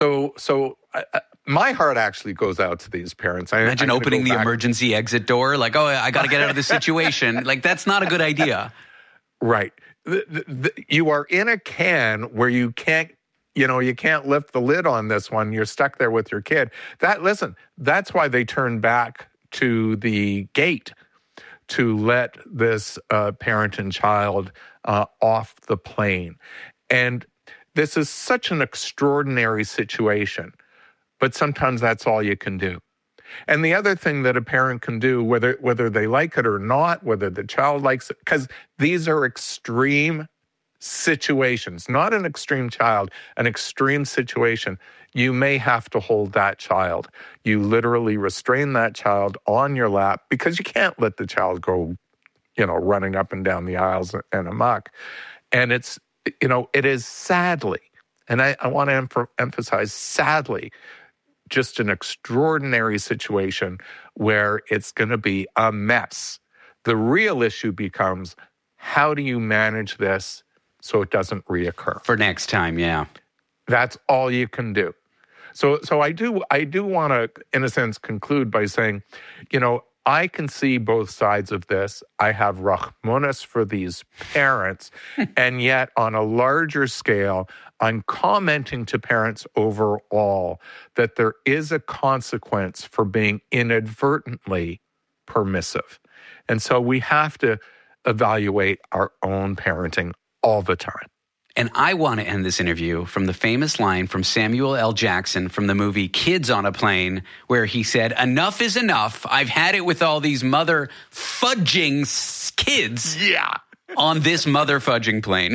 So my heart actually goes out to these parents. Imagine opening the emergency exit door, like, oh, I got to get out of this situation. Like, that's not a good idea. Right. You are in a can where you can't lift the lid on this one. You're stuck there with your kid. That's why they turned back to the gate to let this parent and child off the plane. And this is such an extraordinary situation, but sometimes that's all you can do. And the other thing that a parent can do, whether they like it or not, whether the child likes it, because these are extreme situations, not an extreme child, an extreme situation, you may have to hold that child. You literally restrain that child on your lap because you can't let the child go, running up and down the aisles and amok. And it is sadly, and I want to emphasize sadly, just an extraordinary situation where it's going to be a mess. The real issue becomes, how do you manage this so it doesn't reoccur? For next time, yeah. That's all you can do. So I do want to, in a sense, conclude by saying, I can see both sides of this. I have rachmanis for these parents, and yet on a larger scale, I'm commenting to parents overall that there is a consequence for being inadvertently permissive. And so we have to evaluate our own parenting all the time. And I want to end this interview from the famous line from Samuel L. Jackson from the movie Kids on a Plane, where he said, "Enough is enough. I've had it with all these mother fudging kids on this mother fudging plane."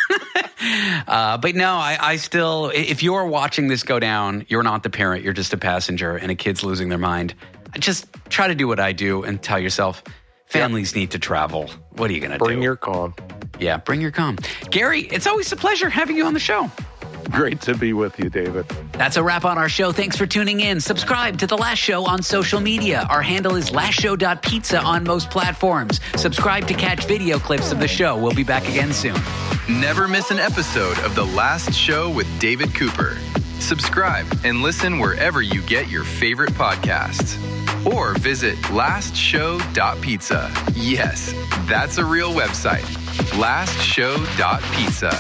But no, I still, if you're watching this go down, you're not the parent, you're just a passenger, and a kid's losing their mind. Just try to do what I do and tell yourself, families need to travel. What are you going to do? Bring your calm. Yeah, bring your calm. Gary, it's always a pleasure having you on the show. Great to be with you, David. That's a wrap on our show. Thanks for tuning in. Subscribe to The Last Show on social media. Our handle is lastshow.pizza on most platforms. Subscribe to catch video clips of the show. We'll be back again soon. Never miss an episode of The Last Show with David Cooper. Subscribe and listen wherever you get your favorite podcasts. Or visit lastshow.pizza. Yes, that's a real website. lastshow.pizza.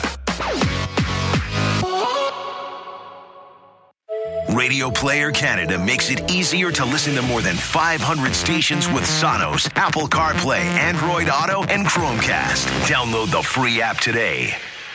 Radio Player Canada makes it easier to listen to more than 500 stations with Sonos, Apple CarPlay, Android Auto, and Chromecast. Download the free app today.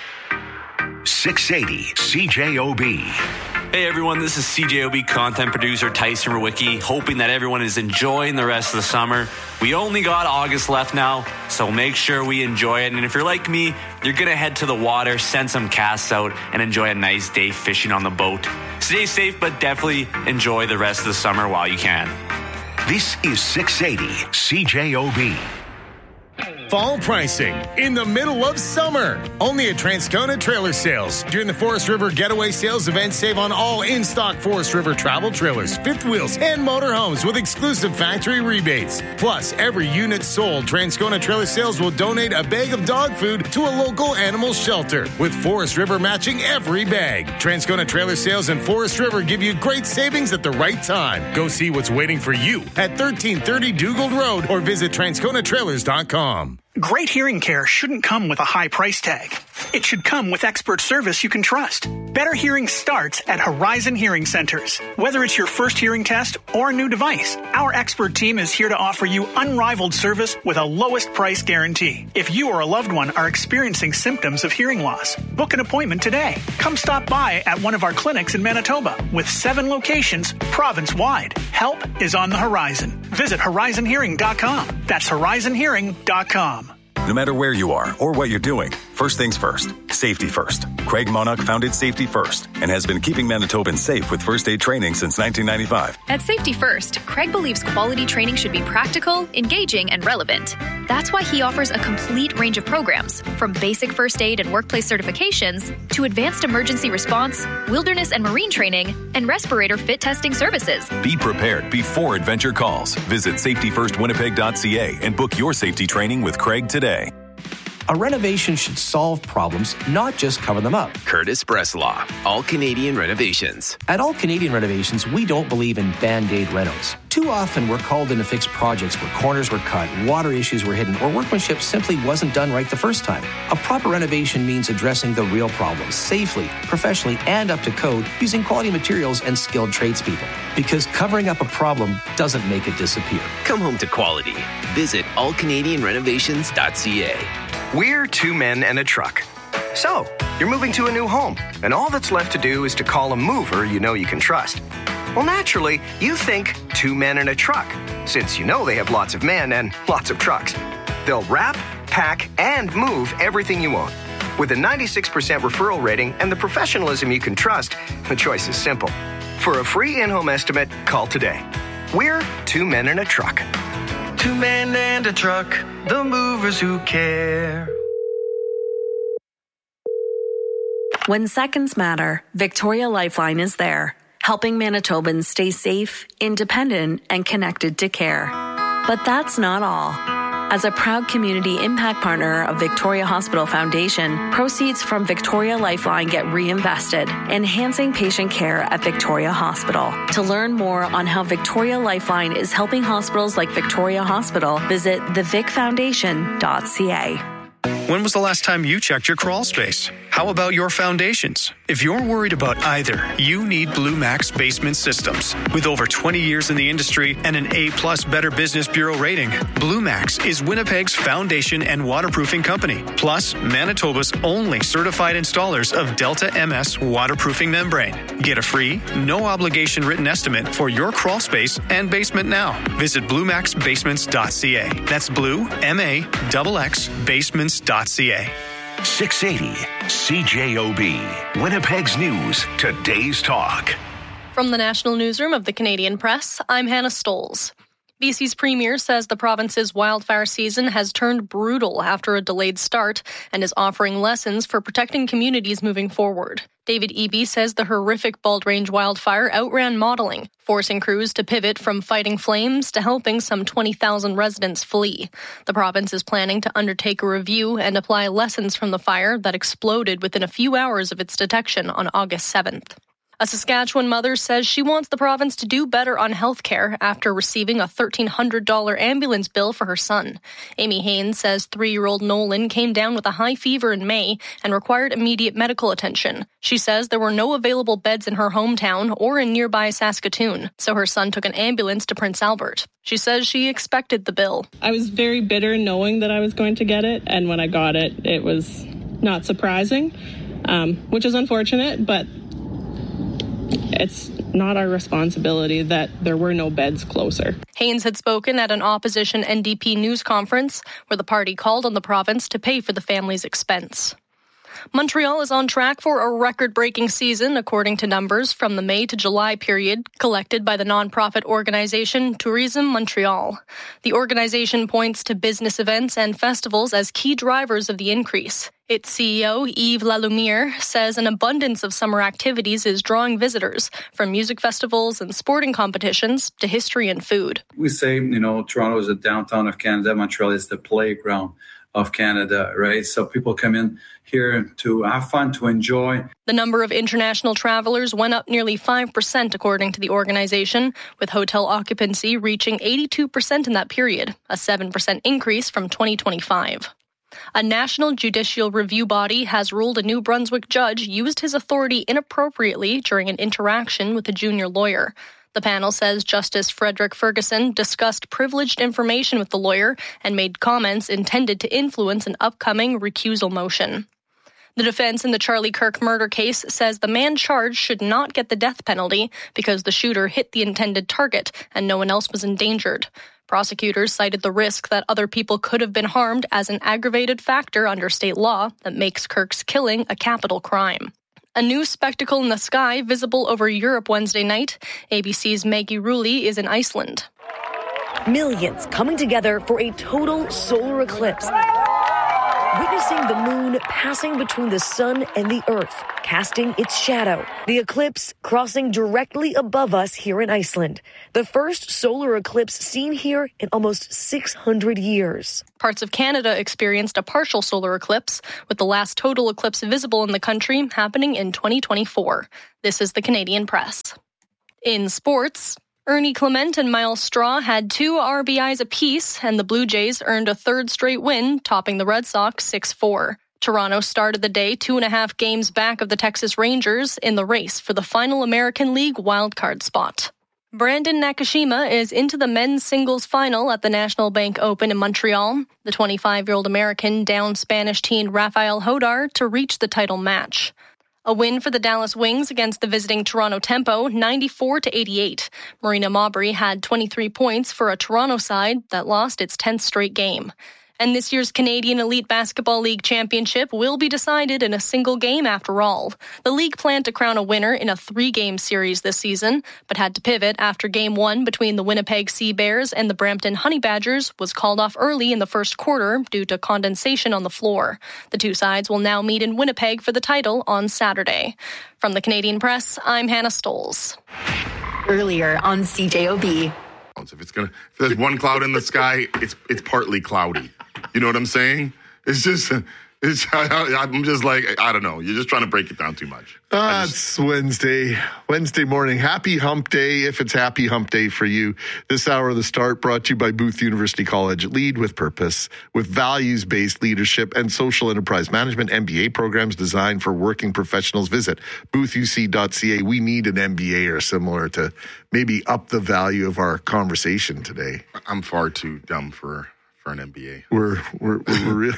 680 CJOB. Hey everyone, this is CJOB content producer Tyson Rewicki, hoping that everyone is enjoying the rest of the summer. We only got August left now, so make sure we enjoy it. And if you're like me, you're going to head to the water, send some casts out, and enjoy a nice day fishing on the boat. Stay safe, but definitely enjoy the rest of the summer while you can. This is 680 CJOB. Fall pricing in the middle of summer. Only at Transcona Trailer Sales. During the Forest River Getaway Sales event, save on all in-stock Forest River travel trailers, fifth wheels, and motorhomes with exclusive factory rebates. Plus, every unit sold, Transcona Trailer Sales will donate a bag of dog food to a local animal shelter, with Forest River matching every bag. Transcona Trailer Sales and Forest River give you great savings at the right time. Go see what's waiting for you at 1330 Dugald Road or visit TransconaTrailers.com. Great hearing care shouldn't come with a high price tag. It should come with expert service you can trust. Better hearing starts at Horizon Hearing Centers. Whether it's your first hearing test or a new device, our expert team is here to offer you unrivaled service with a lowest price guarantee. If you or a loved one are experiencing symptoms of hearing loss, book an appointment today. Come stop by at one of our clinics in Manitoba with 7 locations province-wide. Help is on the horizon. Visit horizonhearing.com. That's horizonhearing.com. No matter where you are or what you're doing, first things first, safety first. Craig Monarch founded Safety First and has been keeping Manitobans safe with first aid training since 1995. At Safety First, Craig believes quality training should be practical, engaging, and relevant. That's why he offers a complete range of programs, from basic first aid and workplace certifications to advanced emergency response, wilderness and marine training, and respirator fit testing services. Be prepared before adventure calls. Visit safetyfirstwinnipeg.ca and book your safety training with Craig today. A renovation should solve problems, not just cover them up. Curtis Breslaw, All Canadian Renovations. At All Canadian Renovations, we don't believe in Band-Aid renos. Too often, we're called in to fix projects where corners were cut, water issues were hidden, or workmanship simply wasn't done right the first time. A proper renovation means addressing the real problems safely, professionally, and up to code using quality materials and skilled tradespeople. Because covering up a problem doesn't make it disappear. Come home to quality. Visit allcanadianrenovations.ca. We're two men and a truck. So, you're moving to a new home, and all that's left to do is to call a mover you know you can trust. Well, naturally, you think two men and a truck, since you know they have lots of men and lots of trucks. They'll wrap, pack, and move everything you own. With a 96% referral rating and the professionalism you can trust, the choice is simple. For a free in-home estimate, call today. We're two men and a truck. Two men and a truck, the movers who care. When seconds matter, Victoria Lifeline is there, helping Manitobans stay safe, independent, and connected to care. But that's not all. As a proud community impact partner of Victoria Hospital Foundation, proceeds from Victoria Lifeline get reinvested, enhancing patient care at Victoria Hospital. To learn more on how Victoria Lifeline is helping hospitals like Victoria Hospital, visit thevicfoundation.ca. When was the last time you checked your crawl space? How about your foundations? If you're worried about either, you need Blue Max Basement Systems. With over 20 years in the industry and an A+ Better Business Bureau rating, Blue Max is Winnipeg's foundation and waterproofing company, plus Manitoba's only certified installers of Delta MS waterproofing membrane. Get a free, no-obligation written estimate for your crawl space and basement now. Visit bluemaxbasements.ca. That's Blue, M-A-X-X, basements.ca. 680 CJOB, Winnipeg's News, today's talk. From the National Newsroom of the Canadian Press, I'm Hannah Stolz. BC's Premier says the province's wildfire season has turned brutal after a delayed start and is offering lessons for protecting communities moving forward. David Eby says the horrific Bald Range wildfire outran modeling, forcing crews to pivot from fighting flames to helping some 20,000 residents flee. The province is planning to undertake a review and apply lessons from the fire that exploded within a few hours of its detection on August 7th. A Saskatchewan mother says she wants the province to do better on health care after receiving a $1,300 ambulance bill for her son. Amy Haynes says 3-year-old Nolan came down with a high fever in May and required immediate medical attention. She says there were no available beds in her hometown or in nearby Saskatoon, so her son took an ambulance to Prince Albert. She says she expected the bill. I was very bitter knowing that I was going to get it, and when I got it, it was not surprising, which is unfortunate, but it's not our responsibility that there were no beds closer. Haynes had spoken at an opposition NDP news conference where the party called on the province to pay for the family's expense. Montreal is on track for a record-breaking season, according to numbers from the May to July period collected by the nonprofit organization Tourism Montreal. The organization points to business events and festivals as key drivers of the increase. Its CEO, Yves Lalumiere, says an abundance of summer activities is drawing visitors, from music festivals and sporting competitions to history and food. We say, Toronto is the downtown of Canada. Montreal is the playground of Canada, right? So people come in here to have fun, to enjoy. The number of international travelers went up nearly 5%, according to the organization, with hotel occupancy reaching 82% in that period, a 7% increase from 2025. A national judicial review body has ruled a New Brunswick judge used his authority inappropriately during an interaction with a junior lawyer. The panel says Justice Frederick Ferguson discussed privileged information with the lawyer and made comments intended to influence an upcoming recusal motion. The defense in the Charlie Kirk murder case says the man charged should not get the death penalty because the shooter hit the intended target and no one else was endangered. Prosecutors cited the risk that other people could have been harmed as an aggravated factor under state law that makes Kirk's killing a capital crime. A new spectacle in the sky visible over Europe Wednesday night. ABC's Maggie Rulli is in Iceland. Millions coming together for a total solar eclipse. witnessing the moon passing between the sun and the earth, casting its shadow. The eclipse crossing directly above us here in Iceland. The first solar eclipse seen here in almost 600 years. Parts of Canada experienced a partial solar eclipse, with the last total eclipse visible in the country happening in 2024. This is the Canadian Press. In sports, Ernie Clement and Miles Straw had 2 RBIs apiece, and the Blue Jays earned a third straight win, topping the Red Sox 6-4. Toronto started the day 2.5 games back of the Texas Rangers in the race for the final American League wildcard spot. Brandon Nakashima is into the men's singles final at the National Bank Open in Montreal. The 25-year-old American downed Spanish teen Rafael Hodar to reach the title match. A win for the Dallas Wings against the visiting Toronto Tempo, 94-88. Marina Mabrey had 23 points for a Toronto side that lost its 10th straight game. And this year's Canadian Elite Basketball League Championship will be decided in a single game after all. The league planned to crown a winner in a 3-game series this season, but had to pivot after Game 1 between the Winnipeg Sea Bears and the Brampton Honey Badgers was called off early in the first quarter due to condensation on the floor. The two sides will now meet in Winnipeg for the title on Saturday. From the Canadian Press, I'm Hannah Stoles. Earlier on CJOB. If there's one cloud in the sky, it's partly cloudy. You know what I'm saying? I'm just like, I don't know. You're just trying to break it down too much. It's Wednesday morning. Happy hump day, if it's happy hump day for you. This hour of The Start brought to you by Booth University College. Lead with purpose, with values-based leadership and social enterprise management MBA programs designed for working professionals. Visit boothuc.ca. We need an MBA or similar to maybe up the value of our conversation today. I'm far too dumb for an MBA. We're really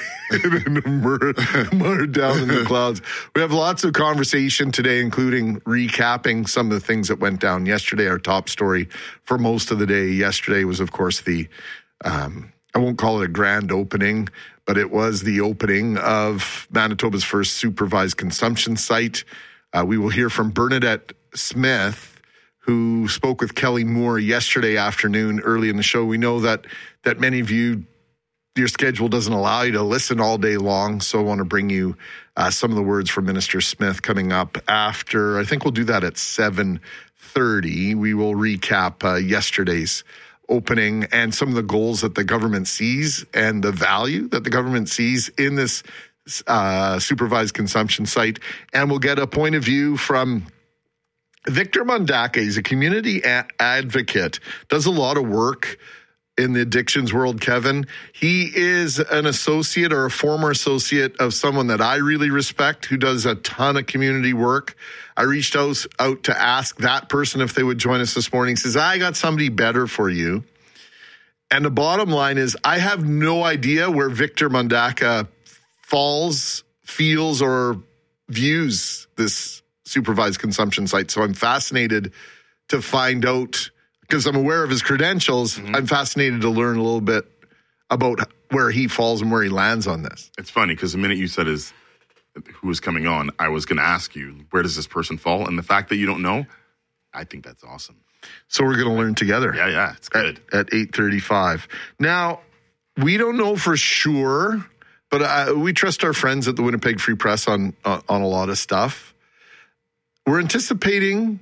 more down in the clouds. We have lots of conversation today, including recapping some of the things that went down yesterday. Our top story for most of the day yesterday was, of course, the I won't call it a grand opening, but it was the opening of Manitoba's first supervised consumption site. We will hear from Bernadette Smith, who spoke with Kelly Moore yesterday afternoon early in the show. We know that many of you, your schedule doesn't allow you to listen all day long, so I want to bring you some of the words from Minister Smith coming up after. I think we'll do that at 7:30. We will recap yesterday's opening and some of the goals that the government sees and the value that the government sees in this supervised consumption site. And we'll get a point of view from Victor Mondaka. He's a community advocate, does a lot of work in the addictions world, Kevin. He is an associate or a former associate of someone that I really respect who does a ton of community work. I reached out to ask that person if they would join us this morning. He says, I got somebody better for you. And the bottom line is I have no idea where Victor Mondaka falls, feels, or views this supervised consumption site. So I'm fascinated to find out, because I'm aware of his credentials. Mm-hmm. I'm fascinated to learn a little bit about where he falls and where he lands on this. It's funny because the minute you said who was coming on, I was going to ask you, where does this person fall? And the fact that you don't know, I think that's awesome. So we're going to learn together. Yeah, it's good. At 8:35. Now, we don't know for sure, but we trust our friends at the Winnipeg Free Press on a lot of stuff. We're anticipating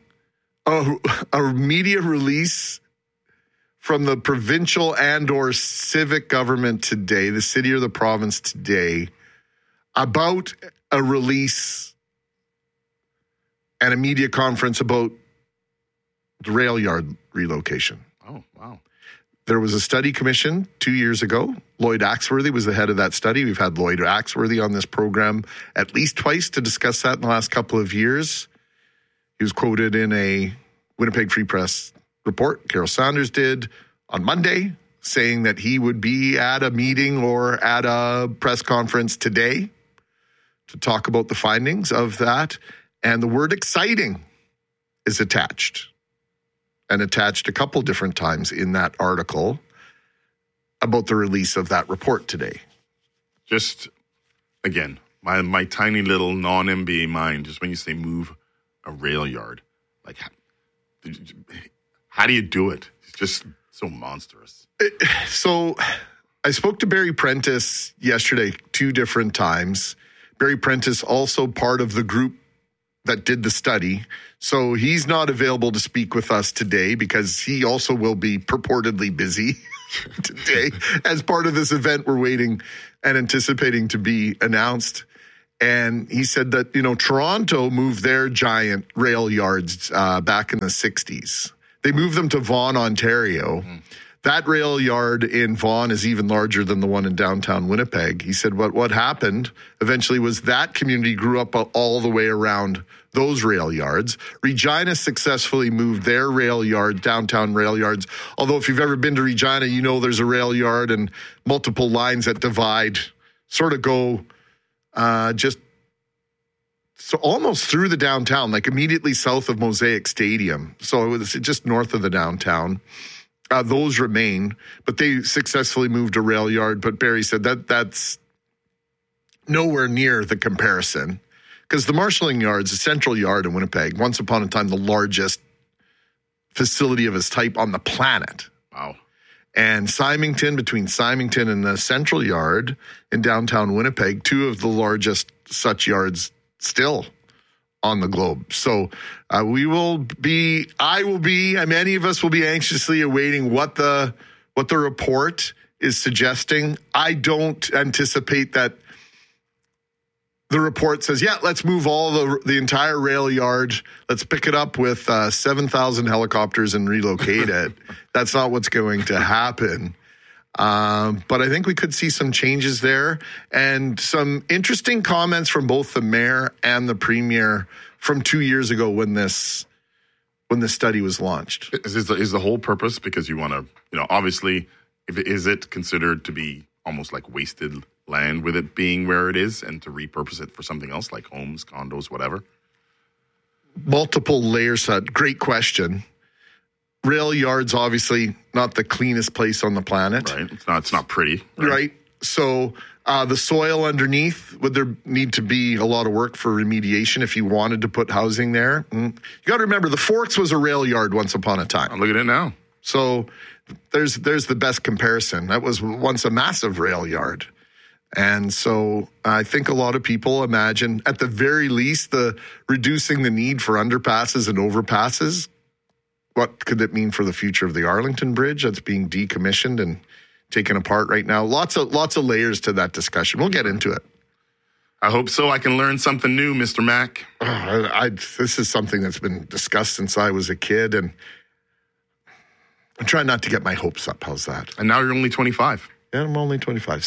a media release from the provincial and or civic government today, the city or the province today, about a release and a media conference about the rail yard relocation. Oh, wow. There was a study commissioned 2 years ago. Lloyd Axworthy was the head of that study. We've had Lloyd Axworthy on this program at least twice to discuss that in the last couple of years. He was quoted in a Winnipeg Free Press report, Carol Saunders did, on Monday, saying that he would be at a meeting or at a press conference today to talk about the findings of that. And the word exciting is attached, and attached a couple different times in that article about the release of that report today. Just, again, my tiny little non-MBA mind, just when you say move a rail yard, like, how do you do it? It's just so monstrous. So I spoke to Barry Prentice yesterday 2 different times. Barry Prentice also part of the group that did the study. So he's not available to speak with us today because he also will be purportedly busy today as part of this event we're waiting and anticipating to be announced. And he said that, Toronto moved their giant rail yards back in the 60s. They moved them to Vaughan, Ontario. Mm. That rail yard in Vaughan is even larger than the one in downtown Winnipeg. He said what happened eventually was that community grew up all the way around those rail yards. Regina successfully moved their rail yard, downtown rail yards. Although if you've ever been to Regina, there's a rail yard and multiple lines that divide, sort of go so almost through the downtown, like immediately south of Mosaic Stadium. So it was just north of the downtown. Those remain, but they successfully moved a rail yard. But Barry said that's nowhere near the comparison because the marshalling yard's a central yard in Winnipeg. Once upon a time, the largest facility of its type on the planet. Wow. And Symington, between Symington and the central yard in downtown Winnipeg, 2 of the largest such yards still on the globe. So many of us will be anxiously awaiting what the report is suggesting. I don't anticipate that the report says, let's move all the entire rail yard. Let's pick it up with 7,000 helicopters and relocate it. That's not what's going to happen. But I think we could see some changes there and some interesting comments from both the mayor and the premier from 2 years ago when this study was launched. Is the whole purpose because you want to, obviously, is it considered to be almost like wasted land with it being where it is and to repurpose it for something else like homes, condos, whatever? Multiple layers. Great question. Rail yards, obviously, not the cleanest place on the planet. Right. It's not pretty. Right. So the soil underneath, would there need to be a lot of work for remediation if you wanted to put housing there? You got to remember, the Forks was a rail yard once upon a time. Look at it now. So there's the best comparison. That was once a massive rail yard. And so I think a lot of people imagine, at the very least, reducing the need for underpasses and overpasses. What could it mean for the future of the Arlington Bridge that's being decommissioned and taken apart right now? Lots of layers to that discussion. We'll get into it. I hope so. I can learn something new, Mr. Mack. This is something that's been discussed since I was a kid, and I'm trying not to get my hopes up. How's that? And now you're only 25. Yeah, I'm only 25.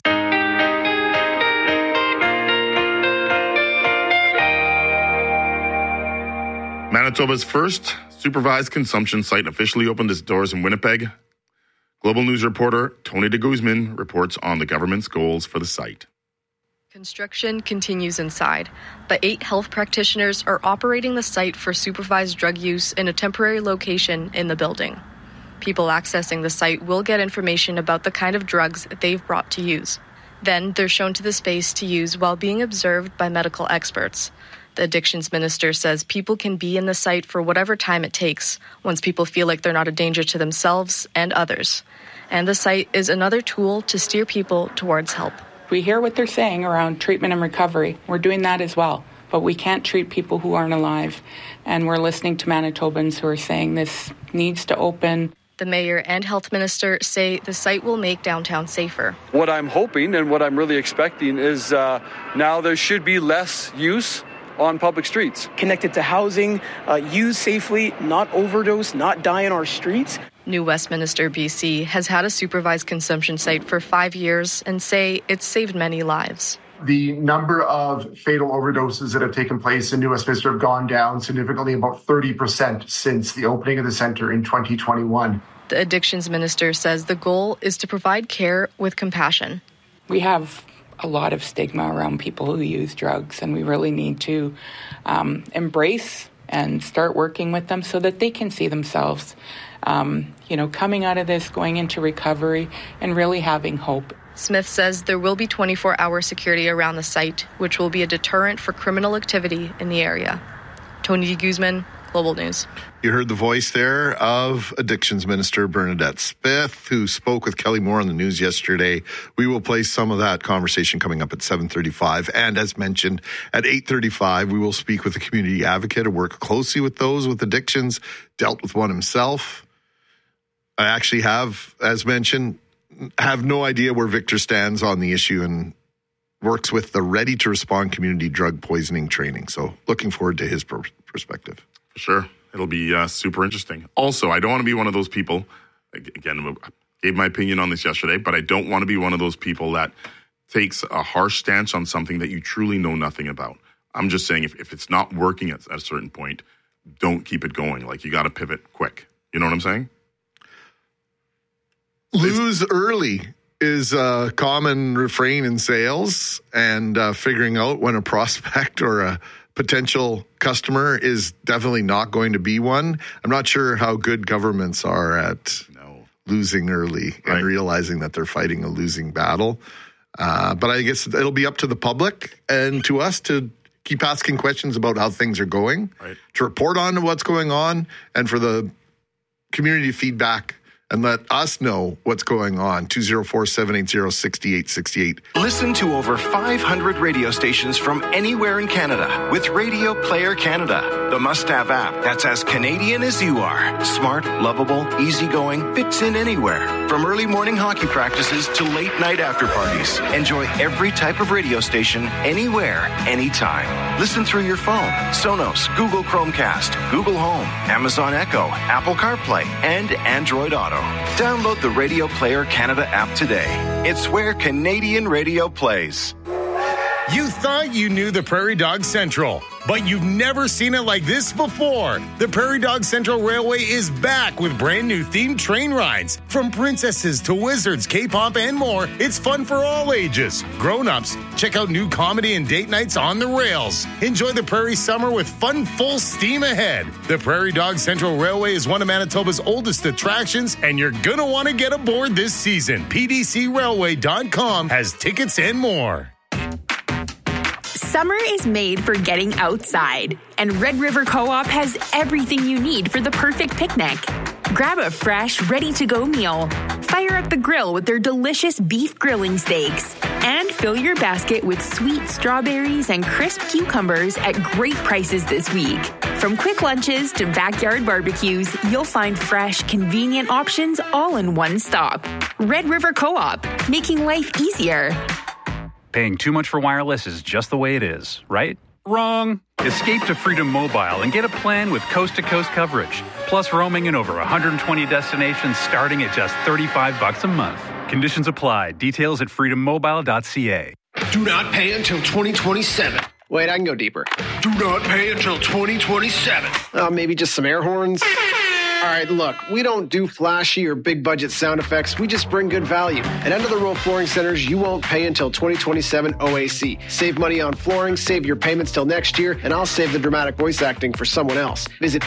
Manitoba's first supervised consumption site officially opened its doors in Winnipeg. Global News reporter Tony de Guzman reports on the government's goals for the site. Construction continues inside, but 8 health practitioners are operating the site for supervised drug use in a temporary location in the building. People accessing the site will get information about the kind of drugs they've brought to use. Then they're shown to the space to use while being observed by medical experts. The addictions minister says people can be in the site for whatever time it takes, once people feel like they're not a danger to themselves and others. And the site is another tool to steer people towards help. We hear what they're saying around treatment and recovery. We're doing that as well. But we can't treat people who aren't alive. And we're listening to Manitobans who are saying this needs to open. The mayor and health minister say the site will make downtown safer. What I'm hoping and what I'm really expecting is now there should be less use on public streets. Connected to housing, use safely, not overdose, not die in our streets. New Westminster, BC has had a supervised consumption site for 5 years and say it's saved many lives. The number of fatal overdoses that have taken place in New Westminster have gone down significantly, about 30% since the opening of the centre in 2021. The addictions minister says the goal is to provide care with compassion. We have a lot of stigma around people who use drugs, and we really need to embrace and start working with them so that they can see themselves, coming out of this, going into recovery, and really having hope. Smith says there will be 24-hour security around the site, which will be a deterrent for criminal activity in the area. Tony de Guzman, Global News. You heard the voice there of Addictions Minister Bernadette Smith, who spoke with Kelly Moore on the news yesterday. We will play some of that conversation coming up at 7:35. And as mentioned, at 8:35, we will speak with a community advocate who works closely with those with addictions, dealt with one himself. I actually have, as mentioned, have no idea where Victor stands on the issue and works with the Ready to Respond community drug poisoning training. So looking forward to his perspective. For sure. It'll be super interesting. Also, I don't want to be one of those people, again, I gave my opinion on this yesterday, but I don't want to be one of those people that takes a harsh stance on something that you truly know nothing about. I'm just saying if it's not working at a certain point, don't keep it going. Like, you got to pivot quick. You know what I'm saying? Lose early is a common refrain in sales, and figuring out when a prospect or a potential customer is definitely not going to be one. I'm not sure how good governments are at losing early and realizing that they're fighting a losing battle. But I guess it'll be up to the public and to us to keep asking questions about how things are going, to report on what's going on, and for the community feedback and let us know what's going on. 204-780-6868. Listen to over 500 radio stations from anywhere in Canada with Radio Player Canada, the must-have app that's as Canadian as you are. Smart, lovable, easygoing, fits in anywhere. From early morning hockey practices to late night after parties. Enjoy every type of radio station, anywhere, anytime. Listen through your phone, Sonos, Google Chromecast, Google Home, Amazon Echo, Apple CarPlay, and Android Auto. Download the Radio Player Canada app today. It's where Canadian radio plays. You thought you knew the Prairie Dog Central, but you've never seen it like this before. The Prairie Dog Central Railway is back with brand new themed train rides. From princesses to wizards, K-pop, and more, it's fun for all ages. Grown-ups, check out new comedy and date nights on the rails. Enjoy the Prairie summer with fun full steam ahead. The Prairie Dog Central Railway is one of Manitoba's oldest attractions, and you're going to want to get aboard this season. PDCRailway.com has tickets and more. Summer is made for getting outside, and Red River Co-op has everything you need for the perfect picnic. Grab a fresh, ready-to-go meal, fire up the grill with their delicious beef grilling steaks, and fill your basket with sweet strawberries and crisp cucumbers at great prices this week. From quick lunches to backyard barbecues, you'll find fresh, convenient options all in one stop. Red River Co-op, making life easier. Paying too much for wireless is just the way it is, right? Wrong. Escape to Freedom Mobile and get a plan with coast-to-coast coverage, plus roaming in over 120 destinations starting at just $35 a month. Conditions apply. Details at freedommobile.ca. Do not pay until 2027. Wait, I can go deeper. Do not pay until 2027. Maybe just some air horns? All right, look, we don't do flashy or big budget sound effects. We just bring good value. At End of the Row Flooring Centers, you won't pay until 2027 OAC. Save money on flooring, save your payments till next year, and I'll save the dramatic voice acting for someone else. Visit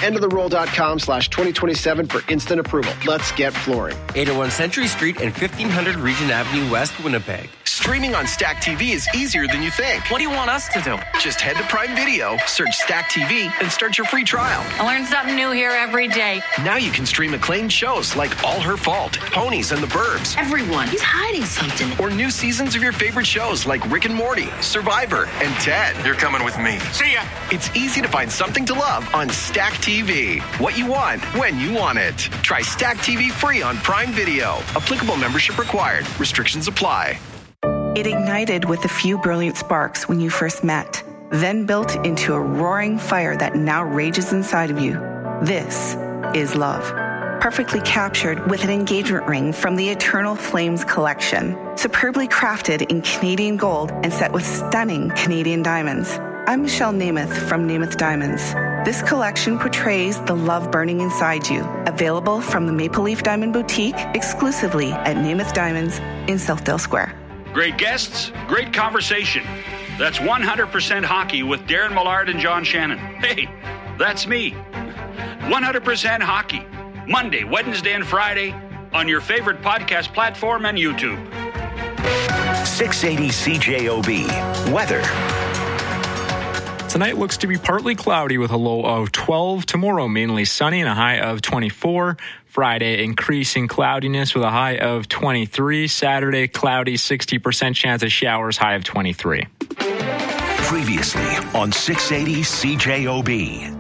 endoftheroll.com/2027 for instant approval. Let's get flooring. 801 Century Street and 1500 Regent Avenue West, Winnipeg. Streaming on Stack TV is easier than you think. What do you want us to do? Just head to Prime Video, search Stack TV, and start your free trial. I learn something new here every day. Now you can stream acclaimed shows like All Her Fault, Ponies and the Burbs. Everyone, he's hiding something. Or new seasons of your favorite shows like Rick and Morty, Survivor, and Ted. You're coming with me. See ya! It's easy to find something to love on Stack TV. What you want, when you want it. Try Stack TV free on Prime Video. Applicable membership required. Restrictions apply. It ignited with a few brilliant sparks when you first met, then built into a roaring fire that now rages inside of you. This is love. Perfectly captured with an engagement ring from the Eternal Flames collection. Superbly crafted in Canadian gold and set with stunning Canadian diamonds. I'm Michelle Namath from Namath Diamonds. This collection portrays the love burning inside you. Available from the Maple Leaf Diamond Boutique exclusively at Namath Diamonds in Southdale Square. Great guests, great conversation. That's 100% Hockey with Darren Millard and John Shannon. Hey, that's me. 100% Hockey. Monday, Wednesday, and Friday on your favorite podcast platform and YouTube. 680 CJOB. Weather. Tonight looks to be partly cloudy with a low of 12. Tomorrow, mainly sunny and a high of 24. Friday, increasing cloudiness with a high of 23. Saturday, cloudy, 60% chance of showers, high of 23. Previously on 680 CJOB.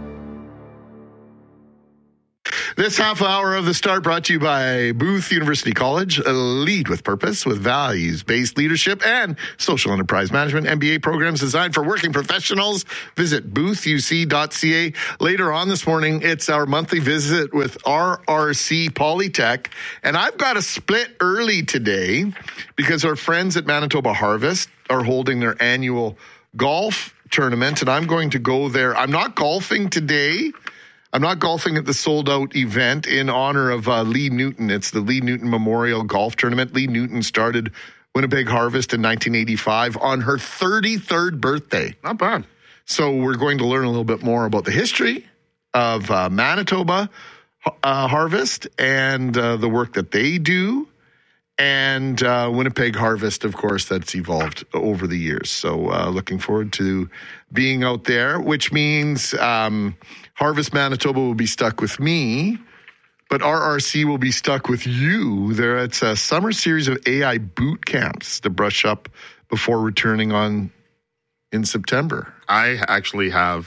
This half hour of The Start brought to you by Booth University College. Lead with purpose with values-based leadership and social enterprise management. MBA programs designed for working professionals. Visit boothuc.ca. Later on this morning, it's our monthly visit with RRC Polytech. And I've got a split early today because our friends at Manitoba Harvest are holding their annual golf tournament. And I'm going to go there. I'm not golfing today. I'm not golfing at the sold-out event in honor of Lee Newton. It's the Lee Newton Memorial Golf Tournament. Lee Newton started Winnipeg Harvest in 1985 on her 33rd birthday. Not bad. So we're going to learn a little bit more about the history of Manitoba Harvest and the work that they do. And Winnipeg Harvest, of course, that's evolved over the years. So looking forward to being out there, which means Harvest Manitoba will be stuck with me, but RRC will be stuck with you. It's a summer series of AI boot camps to brush up before returning on in September. I actually have,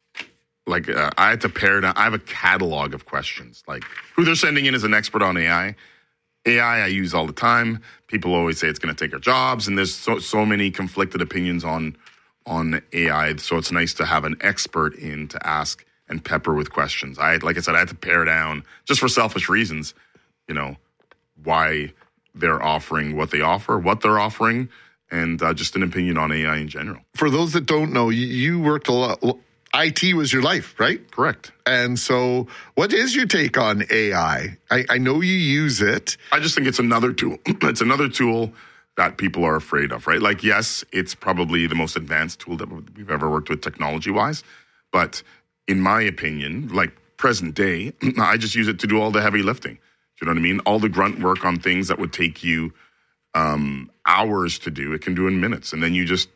I had to pare down. I have a catalog of questions, like who they're sending in as an expert on AI. AI I use all the time. People always say it's going to take our jobs, and there's so many conflicted opinions on AI. So it's nice to have an expert in to ask and pepper with questions. Like I said, I had to pare down just for selfish reasons, why they're offering what they offer, what they're offering, and just an opinion on AI in general. For those that don't know, you worked a lot. IT was your life, right? Correct. And so what is your take on AI? I know you use it. I just think it's another tool. It's another tool that people are afraid of, right? Like, yes, it's probably the most advanced tool that we've ever worked with technology-wise. But in my opinion, like present day, I just use it to do all the heavy lifting. Do you know what I mean? All the grunt work on things that would take you hours to do, it can do in minutes. And then you just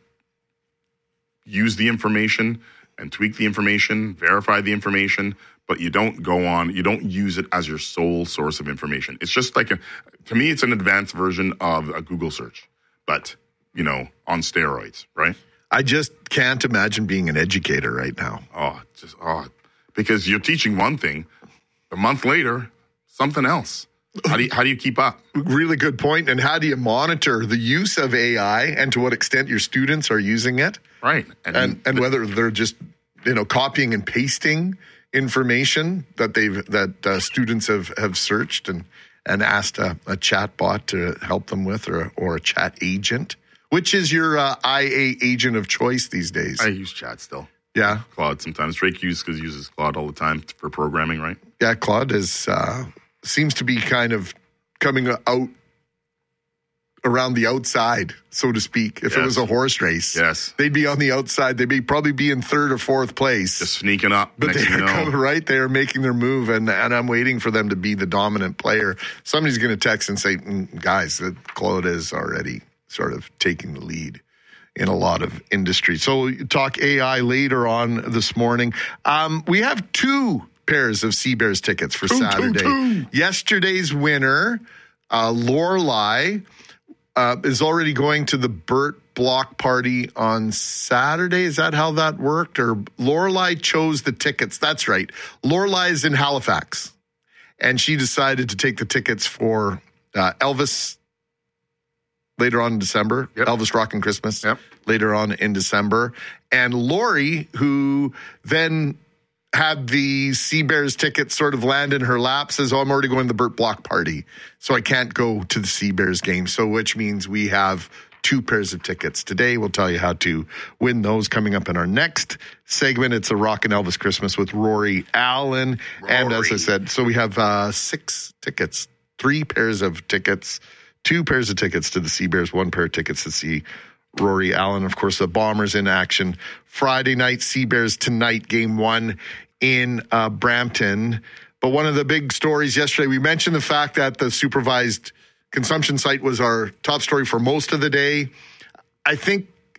use the information and tweak the information, verify the information, but you don't use it as your sole source of information. It's just like, to me, it's an advanced version of a Google search, but, on steroids, right? I just can't imagine being an educator right now. Because you're teaching one thing, a month later, something else. How do you keep up? Really good point. And how do you monitor the use of AI and to what extent your students are using it? Right. And whether they're just, copying and pasting information that students have searched and asked a chat bot to help them with or a chat agent. Which is your IA agent of choice these days? I use chat still. Yeah. Claude sometimes. Drake uses Claude all the time for programming, right? Yeah, Claude seems to be kind of coming out around the outside, so to speak. If it was a horse race, they'd be on the outside. They'd probably be in third or fourth place. Just sneaking up. But right, they are making their move, and I'm waiting for them to be the dominant player. Somebody's going to text and say, guys, that Claude is already sort of taking the lead in a lot of industry. So talk AI later on this morning. We have 2 pairs of Sea Bears tickets for Saturday. Yesterday's winner, Lorelei, is already going to the Burt block party on Saturday. Is that how that worked? Or Lorelei chose the tickets. That's right. Lorelei is in Halifax, and she decided to take the tickets for Elvis later on in December. Elvis Rockin' Christmas later on in December. And Lori, who then had the Sea Bears ticket sort of land in her lap, says, I'm already going to the Burt block party, so I can't go to the Sea Bears game. So which means we have 2 pairs of tickets today. We'll tell you how to win those coming up in our next segment. It's a Rockin' Elvis Christmas with Rory Allen. And as I said, so we have 6 tickets, 3 pairs of tickets, 2 pairs of tickets to the Sea Bears, 1 pair of tickets to see Rory Allen. Of course, the Bombers in action Friday night, Sea Bears tonight, game 1 in Brampton. But one of the big stories yesterday, we mentioned the fact that the supervised consumption site was our top story for most of the day. I think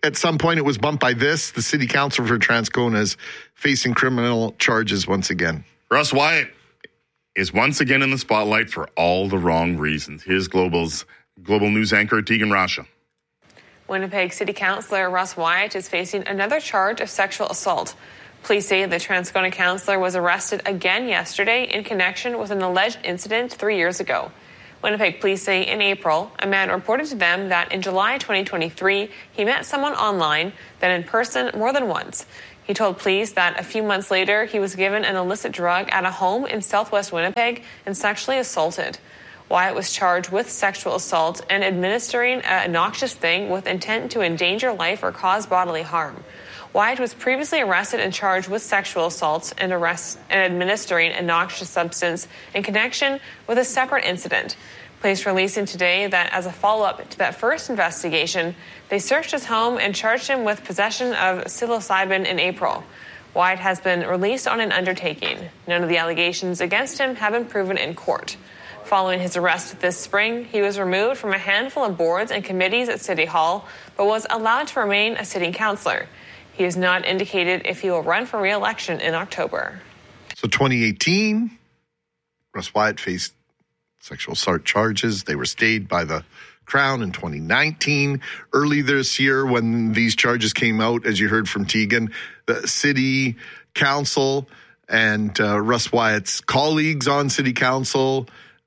at some point it was bumped by this. The city council for Transcona is facing criminal charges once again. Russ Wyatt is once again in the spotlight for all the wrong reasons. Here's Global News anchor Tegan Rasha. Winnipeg City Councillor Russ Wyatt is facing another charge of sexual assault. Police say the Transcona councillor was arrested again yesterday in connection with an alleged incident 3 years ago. Winnipeg police say in April, a man reported to them that in July 2023, he met someone online, then in person more than once. He told police that a few months later, he was given an illicit drug at a home in southwest Winnipeg and sexually assaulted. Wyatt was charged with sexual assault and administering a noxious thing with intent to endanger life or cause bodily harm. Wyatt was previously arrested and charged with sexual assault and administering a noxious substance in connection with a separate incident. Police releasing today that as a follow-up to that first investigation, they searched his home and charged him with possession of psilocybin in April. Wyatt has been released on an undertaking. None of the allegations against him have been proven in court. Following his arrest this spring, he was removed from a handful of boards and committees at City Hall, but was allowed to remain a sitting councillor. He has not indicated if he will run for re-election in October. So 2018, Russ Wyatt faced sexual assault charges. They were stayed by the Crown in 2019. Early this year, when these charges came out, as you heard from Tegan, the city council and Russ Wyatt's colleagues on city council,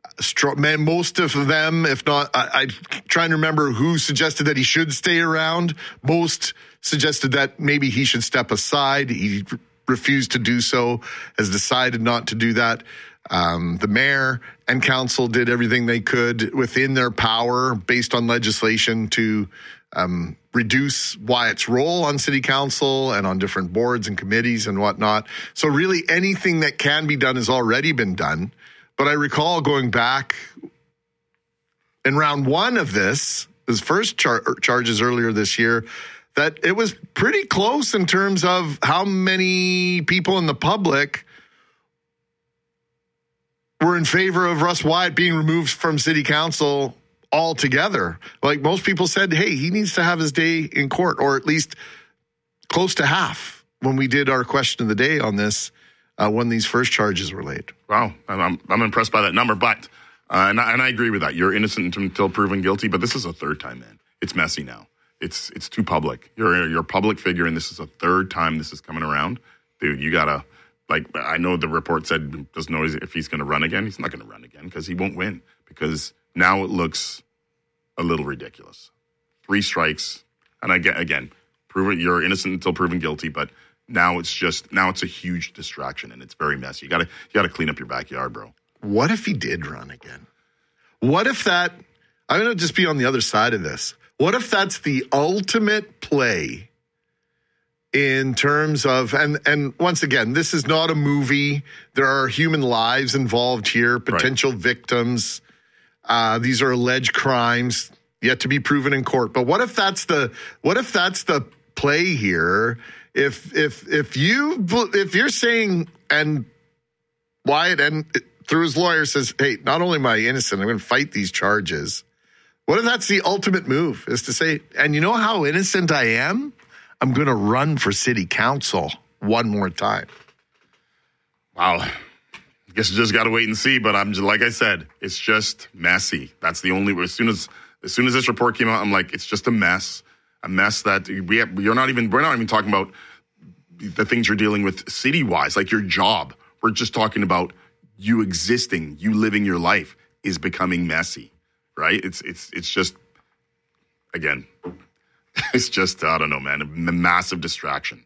most of them, if not, I'm trying to remember who suggested that he should stay around. Most suggested that maybe he should step aside. He refused to do so, has decided not to do that. The mayor and council did everything they could within their power based on legislation to reduce Wyatt's role on city council and on different boards and committees and whatnot. So really anything that can be done has already been done. But I recall going back in round one of his first charges earlier this year, that it was pretty close in terms of how many people in the public were in favor of Russ Wyatt being removed from city council altogether. Like most people said, hey, he needs to have his day in court, or at least close to half when we did our question of the day on this. When these first charges were laid. Wow, I'm impressed by that number, but and I agree with that. You're innocent until proven guilty, but this is a third time, man. It's messy now. It's too public. You're a public figure, and this is a third time this is coming around, dude. You gotta I know the report said doesn't know if he's going to run again. He's not going to run again because he won't win. Because now it looks a little ridiculous. 3 strikes, and again, prove it. You're innocent until proven guilty, but. Now it's a huge distraction and it's very messy. You gotta clean up your backyard, bro. What if he did run again? What if I'm going to just be on the other side of this. What if that's the ultimate play in terms of, and once again, this is not a movie. There are human lives involved here, potential victims. These are alleged crimes yet to be proven in court. But what if that's the play here? If you're saying, and Wyatt and through his lawyer says, hey, not only am I innocent, I'm going to fight these charges. What if that's the ultimate move, is to say, and you know how innocent I am? I'm going to run for city council one more time. Wow. I guess you just got to wait and see, but like I said, it's just messy. That's the only, as soon as this report came out, I'm like, it's just a mess. A mess that we're not even talking about the things you're dealing with city-wise, like your job. We're just talking about you existing, you living your life is becoming messy, right? It's just, again, it's just, I don't know, man, a massive distraction.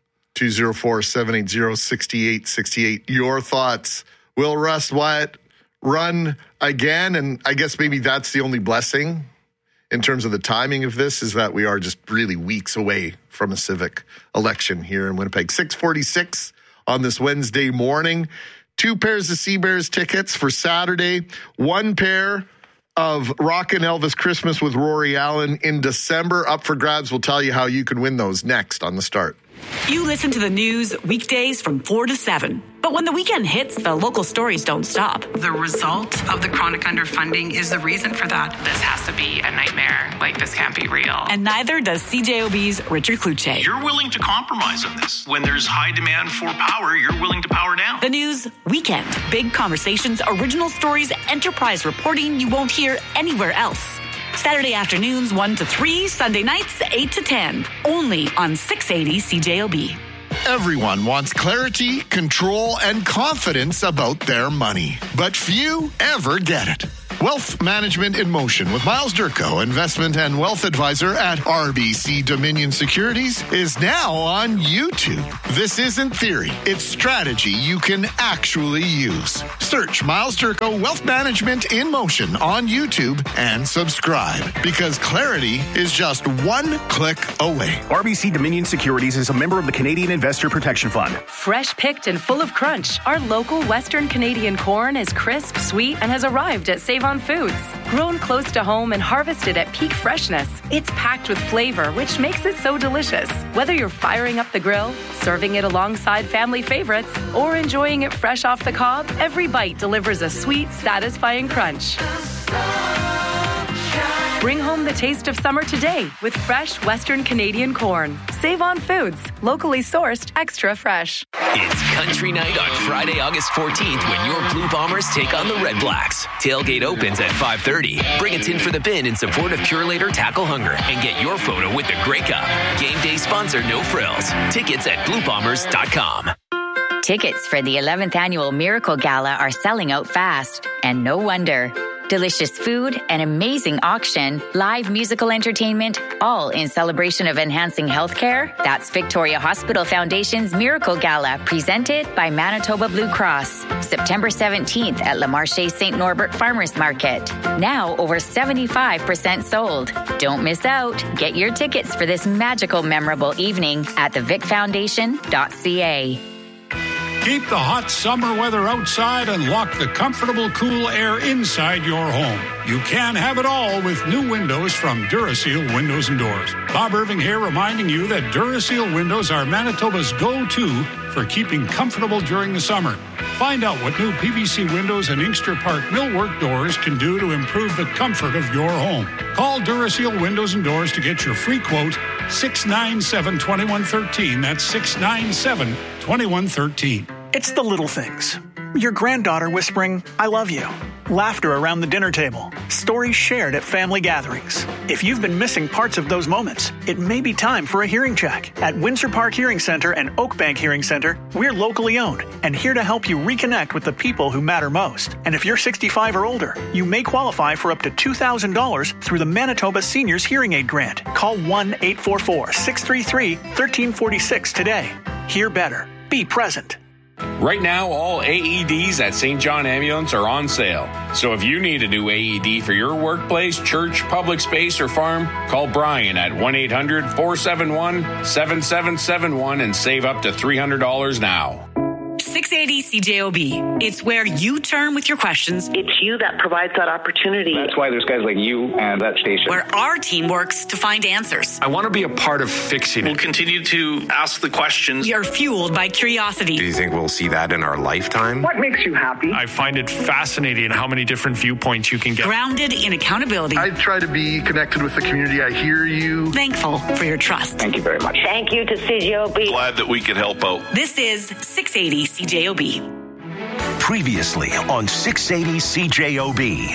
204-780-6868. Your thoughts. Will Russ Wyatt run again? And I guess maybe that's the only blessing in terms of the timing of this, is that we are just really weeks away from a civic election here in Winnipeg. 6:46 on this Wednesday morning. 2 pairs of Sea Bears tickets for Saturday. 1 pair of Rockin' Elvis Christmas with Rory Allen in December. Up for grabs. We'll tell you how you can win those next on The Start. You listen to the news weekdays from 4 to 7. But when the weekend hits, the local stories don't stop. The result of the chronic underfunding is the reason for that. This has to be a nightmare. Like, this can't be real. And neither does CJOB's Richard Kluche. You're willing to compromise on this. When there's high demand for power, you're willing to power down. The news weekend. Big conversations, original stories, enterprise reporting you won't hear anywhere else. Saturday afternoons 1 to 3, Sunday nights 8 to 10. Only on 680 CJOB. Everyone wants clarity, control, and confidence about their money, but few ever get it. Wealth Management in Motion with Miles Durko, investment and wealth advisor at RBC Dominion Securities, is now on YouTube. This isn't theory, it's strategy you can actually use. Search Miles Durko Wealth Management in Motion on YouTube and subscribe, because clarity is just one click away. RBC Dominion Securities is a member of the Canadian Investor Protection Fund. Fresh picked and full of crunch, our local Western Canadian corn is crisp, sweet, and has arrived at Save On Foods. Grown close to home and harvested at peak freshness, it's packed with flavor, which makes it so delicious. Whether you're firing up the grill, serving it alongside family favorites, or enjoying it fresh off the cob, every bite delivers a sweet, satisfying crunch. Bring home the taste of summer today with fresh Western Canadian corn. Save On Foods, locally sourced, extra fresh. It's Country Night on Friday, August 14th when your Blue Bombers take on the Red Blacks. Tailgate opens at 5:30. Bring a tin for the bin in support of Purelator Tackle Hunger and get your photo with the Grey Cup. Game day sponsor No Frills. Tickets at bluebombers.com. Tickets for the 11th annual Miracle Gala are selling out fast, and no wonder. Delicious food, an amazing auction, live musical entertainment, all in celebration of enhancing healthcare. That's Victoria Hospital Foundation's Miracle Gala, presented by Manitoba Blue Cross. September 17th at Le Marché St. Norbert Farmers Market. Now over 75% sold. Don't miss out. Get your tickets for this magical, memorable evening at thevicfoundation.ca. Keep the hot summer weather outside and lock the comfortable, cool air inside your home. You can have it all with new windows from Duraseal Windows and Doors. Bob Irving here, reminding you that Duraseal windows are Manitoba's go-to for keeping comfortable during the summer. Find out what new PVC windows and Inkster Park millwork doors can do to improve the comfort of your home. Call Duraseal Windows and Doors to get your free quote, 697-2113. That's 697-2113. It's the little things. Your granddaughter whispering, "I love you." Laughter around the dinner table. Stories shared at family gatherings. If you've been missing parts of those moments, it may be time for a hearing check. At Windsor Park Hearing Center and Oakbank Hearing Center, we're locally owned and here to help you reconnect with the people who matter most. And if you're 65 or older, you may qualify for up to $2,000 through the Manitoba Seniors Hearing Aid Grant. Call 1-844-633-1346 today. Hear better. Be present. Right now, all AEDs at St. John Ambulance are on sale. So if you need a new AED for your workplace, church, public space, or farm, call Brian at 1-800-471-7771 and save up to $300 now. 680 CJOB. It's where you turn with your questions. It's you that provides that opportunity. That's why there's guys like you and that station. Where our team works to find answers. I want to be a part of fixing it. We'll continue to ask the questions. We are fueled by curiosity. Do you think we'll see that in our lifetime? What makes you happy? I find it fascinating how many different viewpoints you can get. Grounded in accountability. I try to be connected with the community. I hear you. Thankful for your trust. Thank you very much. Thank you to CJOB. Glad that we could help out. This is 680 CJOB. Previously on 680 CJOB.